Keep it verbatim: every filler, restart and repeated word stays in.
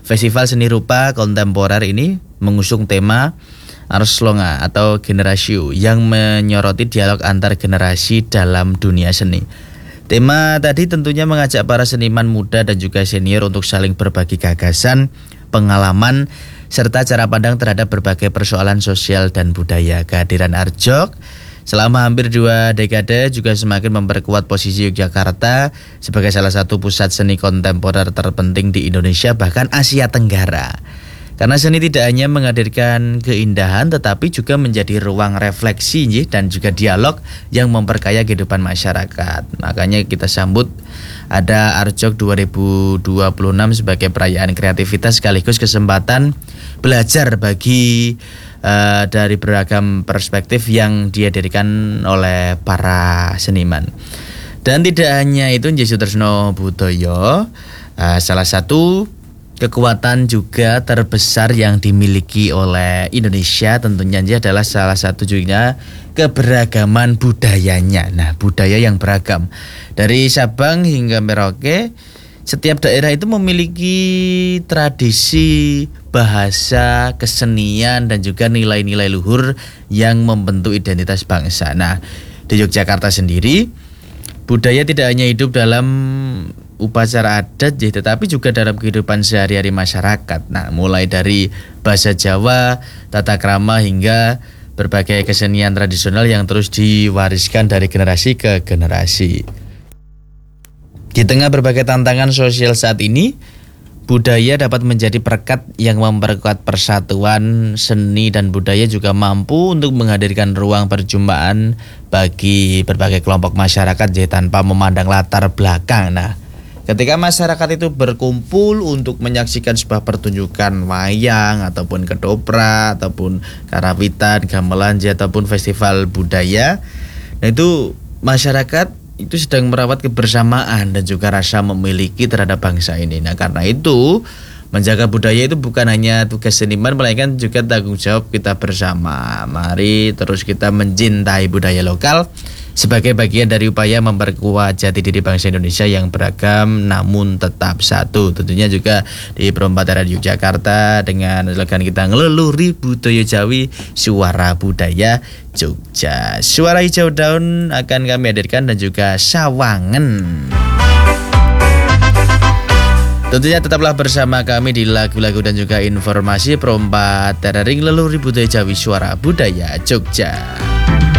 Festival seni rupa kontemporer ini mengusung tema Arslonga atau Generasio yang menyoroti dialog antar generasi dalam dunia seni. Tema tadi tentunya mengajak para seniman muda dan juga senior untuk saling berbagi gagasan, pengalaman, serta cara pandang terhadap berbagai persoalan sosial dan budaya. Kehadiran Arjok selama hampir dua dekade juga semakin memperkuat posisi Yogyakarta sebagai salah satu pusat seni kontemporer terpenting di Indonesia bahkan Asia Tenggara. Karena seni tidak hanya menghadirkan keindahan tetapi juga menjadi ruang refleksi dan juga dialog yang memperkaya kehidupan masyarakat. Makanya kita sambut ada Arjok dua ribu dua puluh enam sebagai perayaan kreativitas sekaligus kesempatan belajar bagi uh, dari beragam perspektif yang dihadirkan oleh para seniman. Dan tidak hanya itu, Nggih Sutresno Budoyo, uh, salah satu kekuatan juga terbesar yang dimiliki oleh Indonesia tentunya adalah salah satu juga keberagaman budayanya. Nah, budaya yang beragam. Dari Sabang hingga Merauke, setiap daerah itu memiliki tradisi, bahasa, kesenian, dan juga nilai-nilai luhur yang membentuk identitas bangsa. Nah, di Yogyakarta sendiri, budaya tidak hanya hidup dalam upacara adat, tetapi juga dalam kehidupan sehari-hari masyarakat. Nah, mulai dari bahasa Jawa, tata krama hingga berbagai kesenian tradisional yang terus diwariskan dari generasi ke generasi. Di tengah berbagai tantangan sosial saat ini, budaya dapat menjadi perekat yang memperkuat persatuan. Seni dan budaya juga mampu untuk menghadirkan ruang perjumpaan bagi berbagai kelompok masyarakat tanpa memandang latar belakang. Nah, ketika masyarakat itu berkumpul untuk menyaksikan sebuah pertunjukan wayang ataupun kedoprak ataupun karawitan, gamelan, ataupun festival budaya, nah itu masyarakat itu sedang merawat kebersamaan dan juga rasa memiliki terhadap bangsa ini. Nah, karena itu menjaga budaya itu bukan hanya tugas seniman, melainkan juga tanggung jawab kita bersama. Mari terus kita mencintai budaya lokal sebagai bagian dari upaya memperkuat jati diri bangsa Indonesia yang beragam namun tetap satu. Tentunya juga di Perempatan Yogyakarta dengan slogan kita ngeleluri budaya Jawi, suara budaya Jogja. Suara hijau daun akan kami hadirkan dan juga sawangen. Tentunya tetaplah bersama kami di lagu-lagu dan juga informasi Perempatan Ring Leluhur Budaya Jawi, suara budaya Jogja.